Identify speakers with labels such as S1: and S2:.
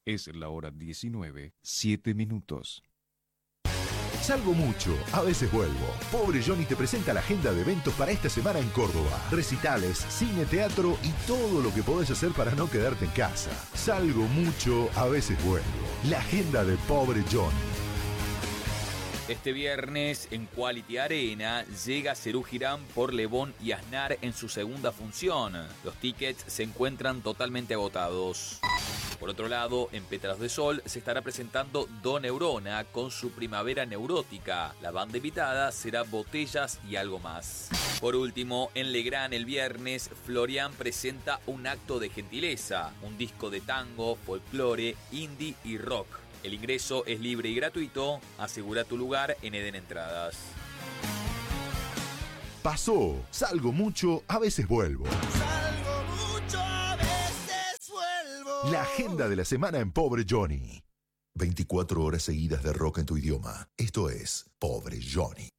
S1: Es la hora 19, 7 minutos.
S2: Salgo mucho, a veces vuelvo. Pobre Johnny te presenta la agenda de eventos para esta semana en Córdoba. Recitales, cine, teatro y todo lo que podés hacer para no quedarte en casa. Salgo mucho, a veces vuelvo. La agenda de Pobre Johnny.
S3: Este viernes en Quality Arena llega Serú Girán por Lebón y Aznar en su segunda función. Los tickets se encuentran totalmente agotados. Por otro lado, en Petras de Sol se estará presentando Do Neurona con su Primavera Neurótica. La banda invitada será Botellas y algo más. Por último, en Legrán el viernes, Florian presenta Un acto de gentileza, un disco de tango, folclore, indie y rock. El ingreso es libre y gratuito. Asegura tu lugar en Eden Entradas.
S2: Pasó, salgo mucho, a veces vuelvo.
S4: Salgo mucho, a veces vuelvo.
S2: La agenda de la semana en Pobre Johnny. 24 horas seguidas de rock en tu idioma. Esto es Pobre Johnny.